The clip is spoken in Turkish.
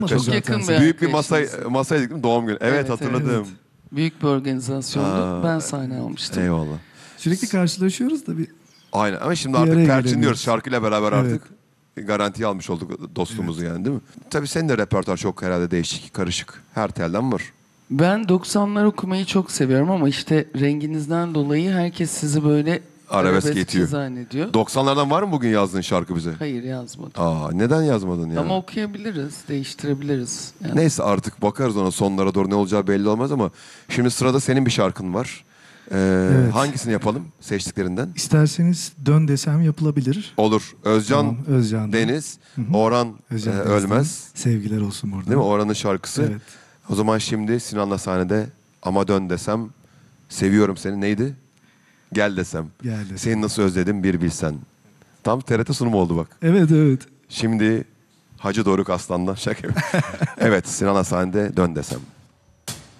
Çok yakın bir Büyük bir arkadaşımız. masaydık değil mi? Doğum günü. Evet, Evet, hatırladım. evet. Büyük bir organizasyondu. Ben sahne almıştım. Eyvallah. Sürekli karşılaşıyoruz da bir Aynen ama şimdi Bir artık araya perçinliyoruz. gelemiyoruz. Şarkıyla beraber Evet. artık garantiye almış olduk dostluğumuzu yani, değil mi? Tabii senin de repertuar çok herhalde değişik, karışık. Her telden var. Ben 90'lar okumayı çok seviyorum ama işte renginizden dolayı herkes sizi böyle Arabesk yetiyor. zannediyor. 90'lardan var mı bugün yazdığın şarkı bize? Hayır, yazmadım. Neden yazmadın ya? Ama okuyabiliriz, değiştirebiliriz. Yani Neyse artık bakarız ona, sonlara doğru ne olacağı belli olmaz ama şimdi sırada senin bir şarkın var. Evet. Hangisini yapalım seçtiklerinden? isterseniz dön desem yapılabilir. Olur. Özcan Tamam, Özcan'dan. Deniz, Orhan Özcan Deniz'den Ölmez. Sevgiler olsun burada. Değil mi? Orhan'ın şarkısı. Evet. O zaman şimdi Sinan'la sahnede ama dön desem, seviyorum seni, neydi? Gel desem. Gel desem. Seni nasıl özledim bir bilsen. Tam TRT sunumu oldu bak. Evet, evet. Şimdi Hacı Doruk Aslan'dan şaka. Evet, Sinan'la sahnede dön desem.